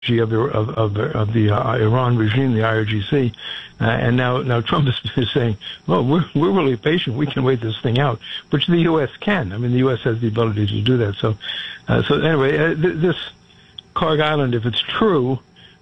of the Iran regime, the IRGC, and now Trump is saying, "Well, we're really patient. We can wait this thing out," which the U.S. can. I mean, the U.S. has the ability to do that. So anyway, this Kharg Island, if it's true,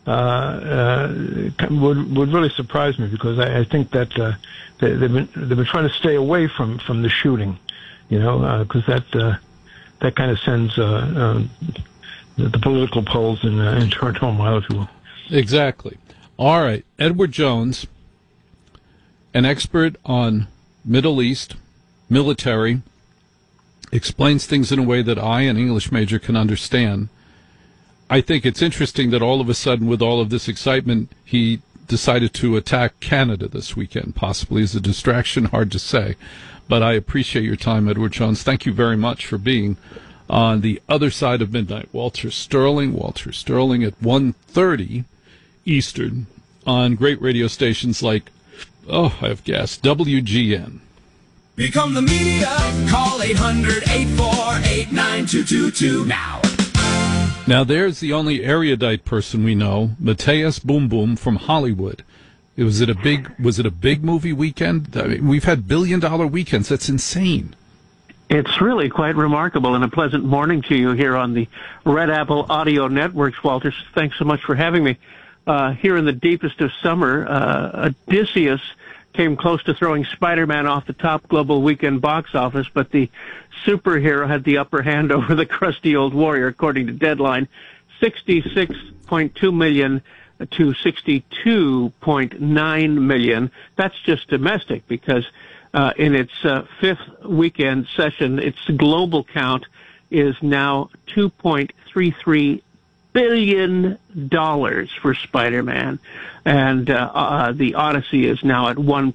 would really surprise me, because I think that they've been trying to stay away from the shooting, because that kind of sends the political polls in turmoil, if you will. Exactly. All right. Edward Jones, an expert on Middle East, military, explains things in a way that I, an English major, can understand. I think it's interesting that all of a sudden, with all of this excitement, he decided to attack Canada this weekend, possibly as a distraction, hard to say. But I appreciate your time, Edward Jones. Thank you very much for being on the other side of midnight. Walter Sterling at 1:30 Eastern on great radio stations like, I have gas, WGN. Become the media. Call 800-848-9222 now. Now there's the only erudite person we know, Matthias Boom Boom from Hollywood. Was it a big movie weekend? I mean, we've had billion-dollar weekends. That's insane. It's really quite remarkable, and a pleasant morning to you here on the Red Apple Audio Networks, Walter. Thanks so much for having me. Here in the deepest of summer, Odysseus came close to throwing Spider-Man off the top global weekend box office, but the superhero had the upper hand over the crusty old warrior, according to Deadline. 66.2 million to 62.9 million. That's just domestic, because in its fifth weekend session, its global count is now $2.33 billion for Spider-Man, and the Odyssey is now at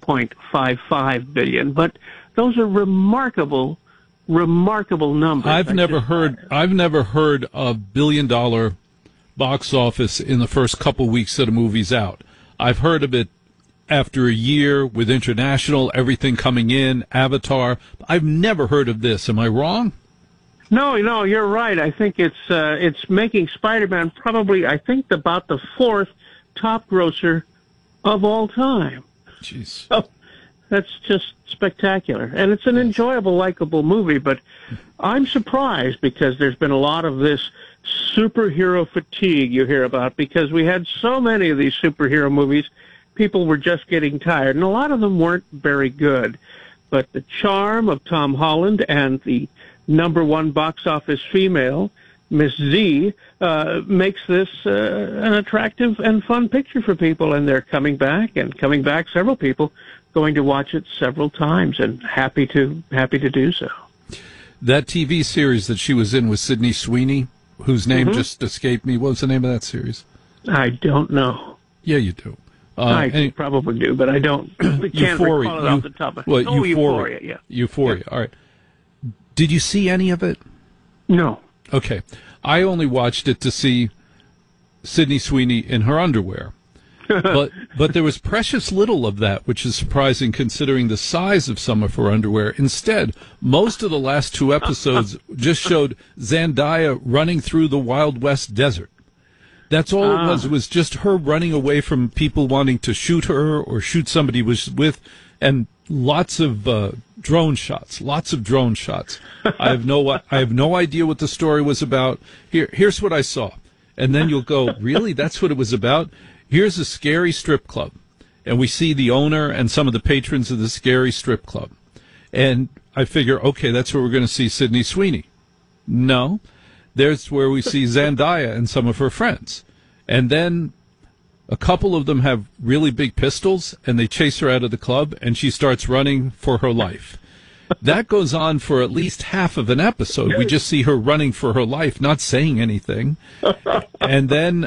$1.55 billion. But those are remarkable numbers. I've never heard of $1 billion box office in the first couple weeks that a movie's out. I've heard of it after a year with international, everything coming in, Avatar. I've never heard of this. Am I wrong? No, you're right. I think it's making Spider-Man probably, about the fourth top grosser of all time. Jeez. Oh, that's just spectacular. And it's an enjoyable, likable movie, but I'm surprised, because there's been a lot of this superhero fatigue you hear about, because we had so many of these superhero movies. People were just getting tired, and a lot of them weren't very good. But the charm of Tom Holland and the number one box office female, Miss Z, makes this an attractive and fun picture for people, and they're coming back, several people going to watch it several times, and happy to do so. That TV series that she was in with Sydney Sweeney, whose name just escaped me. What was the name of that series? I don't know. Yeah, you do. I probably do, but I don't. Can't recall it off the top of my head. Euphoria, yeah. Euphoria, all right. Did you see any of it? No. Okay. I only watched it to see Sydney Sweeney in her underwear. But there was precious little of that, which is surprising considering the size of some of her underwear. Instead, most of the last two episodes just showed Zendaya running through the Wild West desert. That's all it was. It was just her running away from people wanting to shoot her or shoot somebody was with, and lots of drone shots. I have no idea what the story was about. Here's what I saw. And then you'll go, really? That's what it was about? Here's a scary strip club. And we see the owner and some of the patrons of the scary strip club. And I figure, okay, that's where we're going to see Sydney Sweeney. No. There's where we see Zendaya and some of her friends. And then a couple of them have really big pistols, and they chase her out of the club, and she starts running for her life. That goes on for at least half of an episode. We just see her running for her life, not saying anything. And then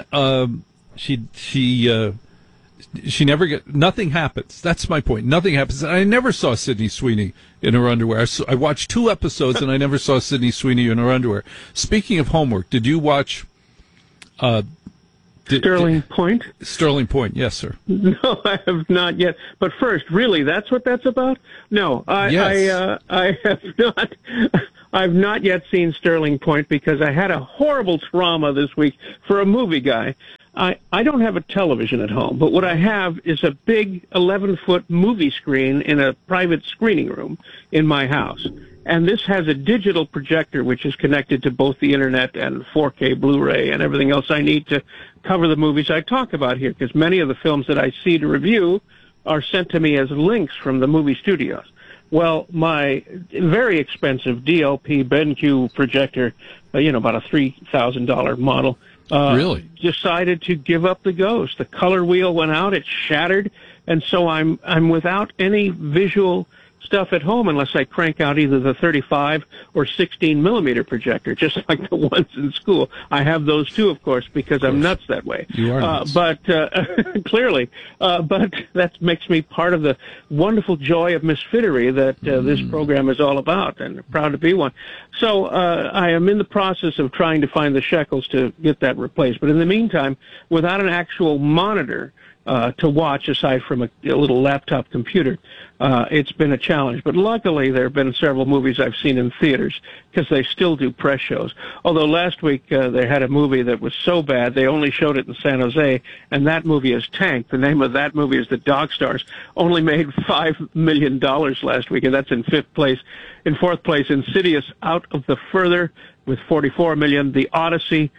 she never nothing happens. That's my point. Nothing happens. I never saw Sydney Sweeney in her underwear. I watched 2 episodes, and I never saw Sydney Sweeney in her underwear. Speaking of homework, did you watch Sterling Point? Sterling Point, yes, sir. No, I have not yet. But first, really, that's what that's about? No, I have not. I've not yet seen Sterling Point because I had a horrible trauma this week for a movie guy. I don't have a television at home, but what I have is a big 11-foot movie screen in a private screening room in my house. And this has a digital projector which is connected to both the internet and 4K Blu-ray and everything else I need to cover the movies I talk about here, because many of the films that I see to review are sent to me as links from the movie studios. Well, my very expensive DLP BenQ projector, about a $3,000 model, really decided to give up the ghost. The color wheel went out, it shattered, and so I'm without any visual stuff at home unless I crank out either the 35 or 16 millimeter projector, just like the ones in school. I have those too, of course, because I'm nuts that way. You are nuts. But clearly, but that makes me part of the wonderful joy of misfittery that this program is all about, and proud to be one. So I am in the process of trying to find the shekels to get that replaced. But in the meantime, without an actual monitor to watch, aside from a little laptop computer, it's been a challenge. But luckily, there have been several movies I've seen in theaters because they still do press shows. Although last week they had a movie that was so bad they only showed it in San Jose, and that movie is Tank. The name of that movie is The Dog Stars. Only made $5 million last week, and that's in fifth place. In fourth place, Insidious Out of the Further with $44 million. The Odyssey,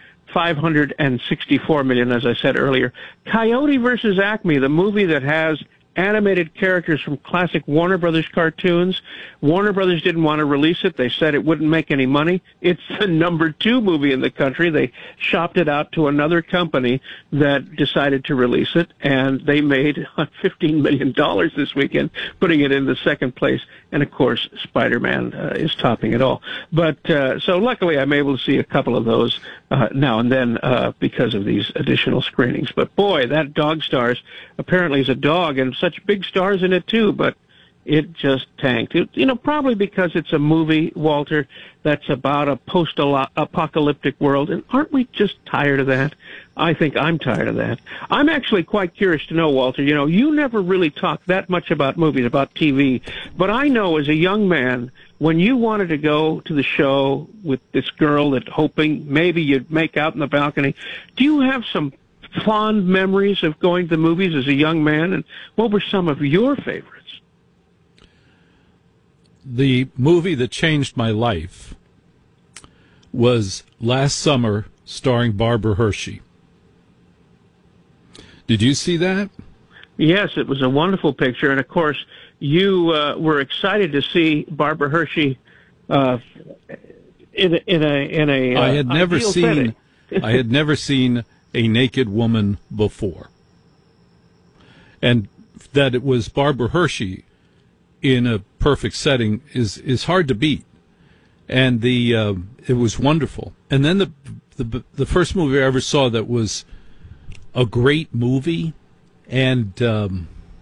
$564 million, as I said earlier. Coyote versus Acme, the movie that has animated characters from classic Warner Brothers cartoons. Warner Brothers didn't want to release it. They said it wouldn't make any money. It's the number 2 movie in the country. They shopped it out to another company that decided to release it, and they made $15 million this weekend, putting it in the second place. And, of course, Spider-Man is topping it all. But so luckily I'm able to see a couple of those now and then because of these additional screenings. But, boy, that Dog Stars apparently is a dog, and such big stars in it, too, but it just tanked. Probably because it's a movie, Walter, that's about a post-apocalyptic world, and aren't we just tired of that? I think I'm tired of that. I'm actually quite curious to know, Walter, you never really talk that much about movies, about TV, but I know as a young man, when you wanted to go to the show with this girl that hoping maybe you'd make out in the balcony, do you have some fond memories of going to the movies as a young man, and what were some of your favorites? The movie that changed my life was Last Summer, starring Barbara Hershey. Did you see that? Yes, it was a wonderful picture, and of course, you were excited to see Barbara Hershey in a. I had never seen. setting. I had never seen a naked woman before, and that it was Barbara Hershey in a perfect setting is hard to beat, and it was wonderful. And then the first movie I ever saw that was a great movie and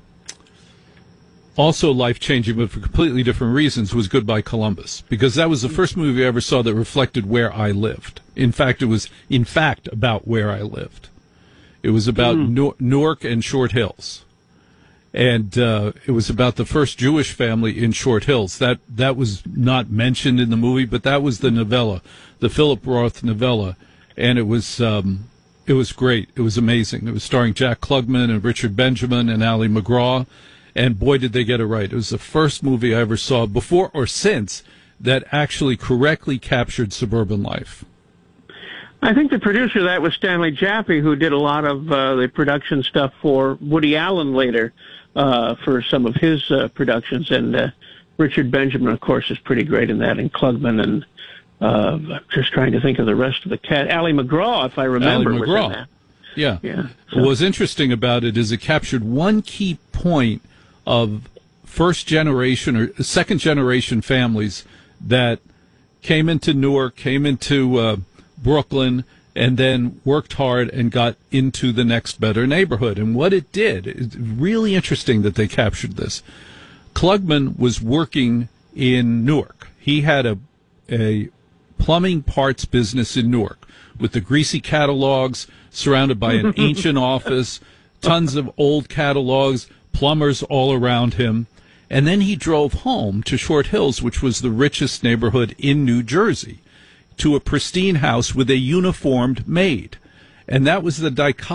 also life-changing, but for completely different reasons, was Goodbye Columbus, because that was the first movie I ever saw that reflected where I lived. In fact, it was about where I lived. It was about Newark and Short Hills. And it was about the first Jewish family in Short Hills. That was not mentioned in the movie, but that was the novella, the Philip Roth novella, and it was great. It was amazing. It was starring Jack Klugman and Richard Benjamin and Ali MacGraw, and boy, did they get it right. It was the first movie I ever saw, before or since, that actually correctly captured suburban life. I think the producer of that was Stanley Jaffe, who did a lot of the production stuff for Woody Allen later, for some of his productions. And Richard Benjamin, of course, is pretty great in that, and Klugman, and I'm just trying to think of the rest of the cast. Ali MacGraw, if I remember, Ali MacGraw. was in that. Yeah. So. What was interesting about it is it captured one key point of first-generation or second-generation families that came into Newark, came into Brooklyn, and then worked hard and got into the next better neighborhood. And what it did, it's really interesting that they captured this. Klugman was working in Newark. He had a plumbing parts business in Newark, with the greasy catalogs, surrounded by an ancient office, tons of old catalogs, plumbers all around him. And then he drove home to Short Hills, which was the richest neighborhood in New Jersey, to a pristine house with a uniformed maid. And that was the dichotomy